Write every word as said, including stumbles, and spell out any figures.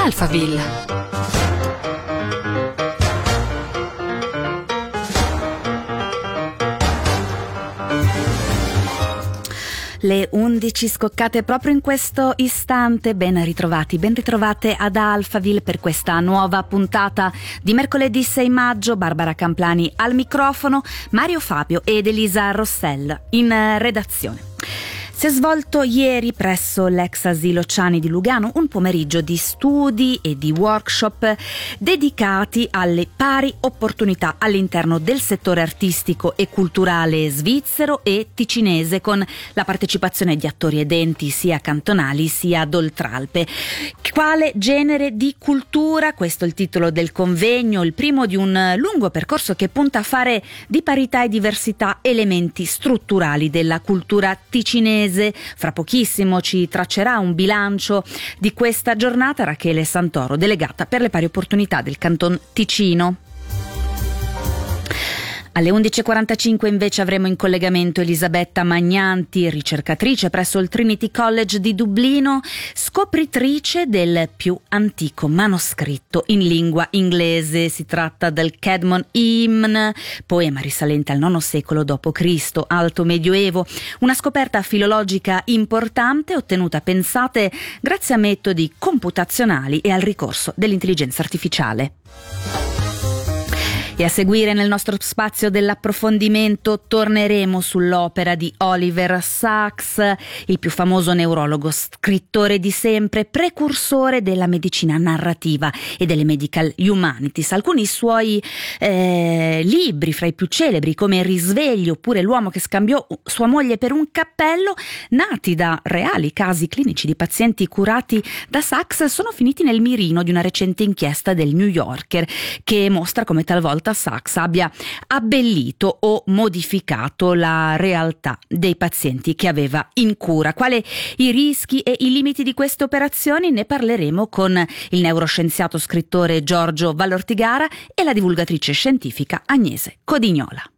Alphaville. Le undici scoccate proprio in questo istante. Ben ritrovati, ben ritrovate ad Alphaville per questa nuova puntata di mercoledì sei maggio. Barbara Camplani al microfono, Mario Fabio ed Elisa Rossell in redazione. Si è svolto ieri presso l'ex asilo Ciani di Lugano un pomeriggio di studi e di workshop dedicati alle pari opportunità all'interno del settore artistico e culturale svizzero e ticinese, con la partecipazione di attori ed enti sia cantonali sia d'Oltralpe. Quale genere di cultura? Questo è il titolo del convegno, il primo di un lungo percorso che punta a fare di parità e diversità elementi strutturali della cultura ticinese. Fra pochissimo ci traccerà un bilancio di questa giornata Rachele Santoro, delegata per le pari opportunità del Canton Ticino. Alle undici e quarantacinque invece avremo in collegamento Elisabetta Magnanti, ricercatrice presso il Trinity College di Dublino, scopritrice del più antico manoscritto in lingua inglese. Si tratta del Cædmon Hymn, poema risalente al nono secolo dopo Cristo, alto medioevo. Una scoperta filologica importante ottenuta, pensate, grazie a metodi computazionali e al ricorso dell'intelligenza artificiale. E a seguire nel nostro spazio dell'approfondimento torneremo sull'opera di Oliver Sacks, il più famoso neurologo, scrittore di sempre, precursore della medicina narrativa e delle medical humanities. Alcuni suoi eh, libri, fra i più celebri, come Risveglio oppure L'uomo che scambiò sua moglie per un cappello, nati da reali casi clinici di pazienti curati da Sacks, sono finiti nel mirino di una recente inchiesta del New Yorker che mostra come talvolta Sacks abbia abbellito o modificato la realtà dei pazienti che aveva in cura. Quali i rischi e i limiti di queste operazioni? Ne parleremo con il neuroscienziato scrittore Giorgio Vallortigara e la divulgatrice scientifica Agnese Codignola.